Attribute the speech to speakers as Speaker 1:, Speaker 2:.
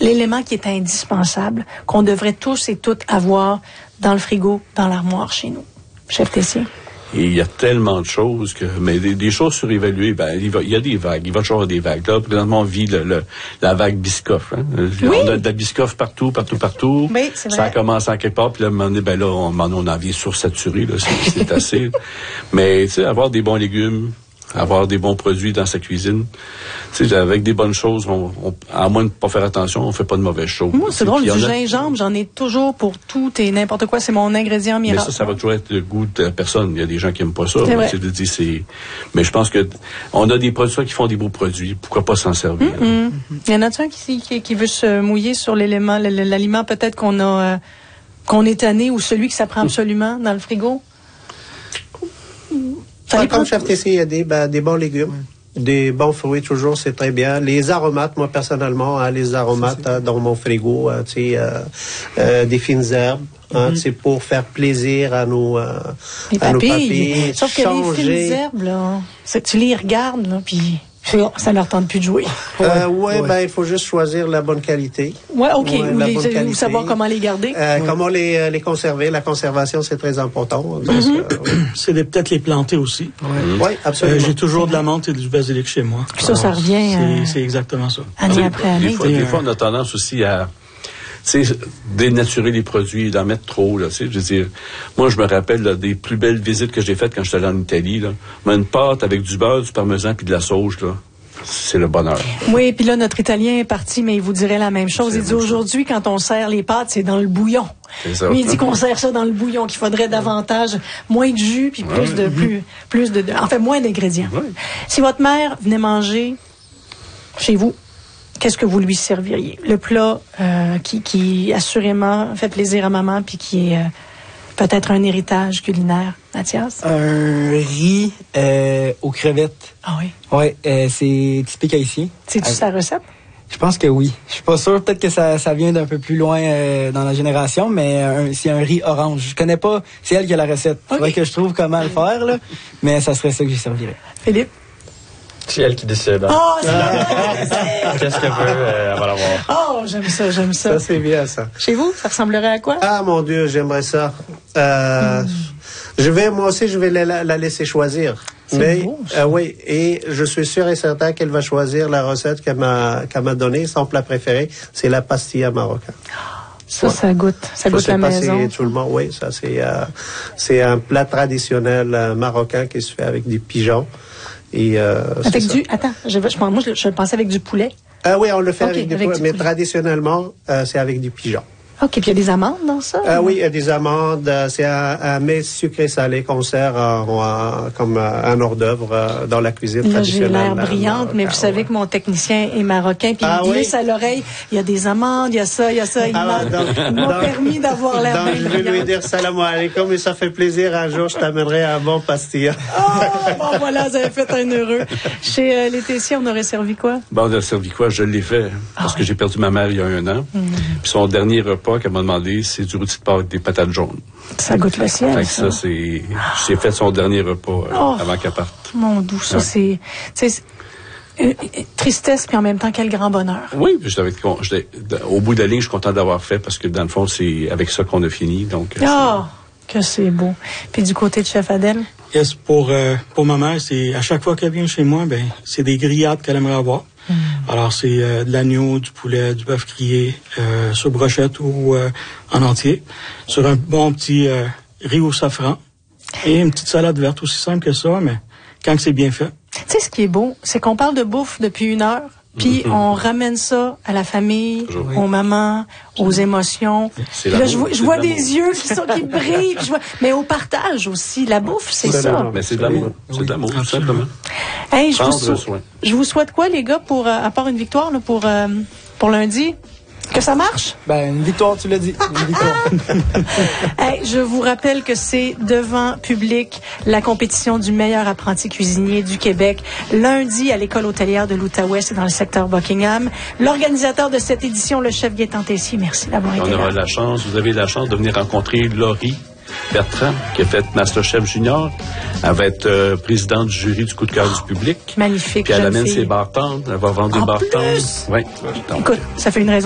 Speaker 1: l'élément qui est indispensable, qu'on devrait tous et toutes avoir dans le frigo, dans l'armoire chez nous. Chef Tessier.
Speaker 2: Et il y a tellement de choses mais des choses surévaluées, il y a des vagues. Il va toujours avoir des vagues. Là, présentement, on vit la vague Biscoff, hein.
Speaker 1: Oui.
Speaker 2: On a de la Biscoff partout.
Speaker 1: Oui, c'est vrai.
Speaker 2: Ça a commencé à quelque part, puis là, à un moment donné, on en vient sursaturé, là. C'est assez. Mais, tu sais, avoir des bons légumes, avoir des bons produits dans sa cuisine. Tu sais, avec des bonnes choses, à moins de pas faire attention, on fait pas de mauvaises choses.
Speaker 1: Moi, c'est drôle, du gingembre, j'en ai toujours pour tout et n'importe quoi. C'est mon ingrédient miracle.
Speaker 2: Mais ça va toujours être le goût de la personne. Il y a des gens qui aiment pas ça. Mais je pense que on a des producteurs qui font des beaux produits. Pourquoi pas s'en servir?
Speaker 1: Il y en a-t-il un qui veut se mouiller sur l'élément, l'aliment peut-être qu'on est tanné ou celui que ça prend absolument dans le frigo?
Speaker 3: Comme Chef Tessier, il y a des bons légumes. Des bons fruits, toujours, c'est très bien. Les aromates, moi, personnellement, les aromates dans mon frigo, des fines herbes, c'est pour faire plaisir à nos papilles.
Speaker 1: Sauf que les fines herbes, là, tu les regardes, là, puis ça leur tente plus de jouer.
Speaker 3: Il faut juste choisir la bonne qualité.
Speaker 1: Ouais, OK. Ou savoir comment les garder.
Speaker 3: Comment les conserver. La conservation, c'est très important.
Speaker 4: C'est peut-être les planter aussi.
Speaker 3: Oui, absolument.
Speaker 4: J'ai toujours de la menthe et du basilic chez moi.
Speaker 1: Puis ça revient.
Speaker 4: C'est exactement ça.
Speaker 1: Année après année.
Speaker 2: Des fois, on a tendance aussi à dénaturer les produits, d'en mettre trop, là, tu sais, je veux dire. Moi, je me rappelle, là, des plus belles visites que j'ai faites quand j'étais allé en Italie, là. Une pâte avec du beurre, du parmesan puis de la sauge, là. C'est le bonheur.
Speaker 1: Oui, puis là, notre Italien est parti, mais il vous dirait la même chose. Il dit aujourd'hui, quand on sert les pâtes, c'est dans le bouillon.
Speaker 2: C'est ça.
Speaker 1: Lui, il dit qu'on sert ça dans le bouillon, qu'il faudrait davantage, moins de jus, puis moins d'ingrédients. Ouais. Si votre mère venait manger chez vous, qu'est-ce que vous lui serviriez? Le plat qui assurément fait plaisir à maman puis qui est peut-être un héritage culinaire. Mathias?
Speaker 5: Un riz aux crevettes.
Speaker 1: Ah oui?
Speaker 5: Oui, c'est typique haïtien.
Speaker 1: C'est-tu sa recette?
Speaker 5: Je pense que oui. Je suis pas sûr, peut-être que ça vient d'un peu plus loin dans la génération, mais c'est un riz orange. Je connais pas, c'est elle qui a la recette. Il faudrait que je trouve comment le faire, là, mais ça serait ça que j'y servirais.
Speaker 1: Philippe?
Speaker 6: C'est elle qui décide. Hein.
Speaker 1: Oh, c'est
Speaker 6: Qu'est-ce qu'elle veut, elle va l'avoir.
Speaker 1: Oh, j'aime ça.
Speaker 3: Ça, c'est bien, ça.
Speaker 1: Chez vous, ça ressemblerait à quoi?
Speaker 3: Ah, mon Dieu, j'aimerais ça. Moi aussi, je vais la laisser choisir.
Speaker 1: C'est beau,
Speaker 3: oui, et je suis sûr et certain qu'elle va choisir la recette qu'elle m'a donnée. Son plat préféré, c'est la pastilla marocaine.
Speaker 1: Ça goûte la maison.
Speaker 3: Tout le monde, oui, ça c'est un plat traditionnel marocain qui se fait avec des pigeons. Et,
Speaker 1: je pensais avec du poulet.
Speaker 3: Oui, on le fait avec du poulet, mais traditionnellement, c'est avec du pigeon.
Speaker 1: OK, puis il y a des amandes dans ça?
Speaker 3: Oui, il y a des amandes. C'est un mets sucré-salé qu'on sert comme un hors-d'œuvre dans la cuisine traditionnelle.
Speaker 1: J'ai l'air brillante, mais vous savez que mon technicien est marocain, puis il glisse à l'oreille, il y a des amandes, il y a ça. Il m'a permis d'avoir l'air
Speaker 3: brillante. Je vais lui dire salam alaikum, et ça fait plaisir. Un jour, je t'amènerai un bon pastilla.
Speaker 1: Bon, voilà, vous avez fait un heureux. Chez les Tessier, on aurait servi quoi?
Speaker 2: On aurait servi quoi? Je l'ai fait, parce que j'ai perdu ma mère il y a 1 an. Puis son dernier repas qu'elle m'a demandé, c'est du rôti de porc avec des patates jaunes.
Speaker 1: Ça goûte le ciel.
Speaker 2: J'ai fait son dernier repas avant qu'elle parte.
Speaker 1: Mon doux, ça c'est tristesse puis en même temps quel grand bonheur.
Speaker 2: Oui, au bout de la ligne, je suis content d'avoir fait parce que dans le fond, c'est avec ça qu'on a fini. Donc.
Speaker 1: Que c'est beau. Puis du côté de Chef Adèle?
Speaker 4: Yes, pour ma mère, c'est à chaque fois qu'elle vient chez moi, c'est des grillades qu'elle aimerait avoir. Alors, c'est de l'agneau, du poulet, du bœuf grillé, sur brochette ou en entier, sur un bon petit riz au safran et une petite salade verte, aussi simple que ça, mais quand c'est bien fait.
Speaker 1: Tu sais, ce qui est beau, c'est qu'on parle de bouffe depuis 1 heure, puis on ramène ça à la famille, aux mamans, aux émotions. Là, je vois des yeux qui brillent, mais au partage aussi. La bouffe, c'est ça.
Speaker 2: Mais c'est de l'amour. C'est de l'amour, tout simplement.
Speaker 1: Hey, je vous souhaite quoi, les gars, à part une victoire là, pour lundi? Que ça marche?
Speaker 5: Une victoire, tu l'as dit. Une victoire.
Speaker 1: Hey, je vous rappelle que c'est devant public la compétition du meilleur apprenti cuisinier du Québec. Lundi, à l'école hôtelière de l'Outaouais, c'est dans le secteur Buckingham. L'organisateur de cette édition, le chef Gaétan Tessier, merci d'avoir été là.
Speaker 2: Vous avez la chance de venir rencontrer Laurie Bertrand, qui a fait MasterChef Junior. Elle va être présidente du jury du coup de cœur du public.
Speaker 1: Magnifique.
Speaker 2: Puis elle amène ses bartendes. Elle va vendre des bartendes. Oui.
Speaker 1: Écoute, ça fait une raison.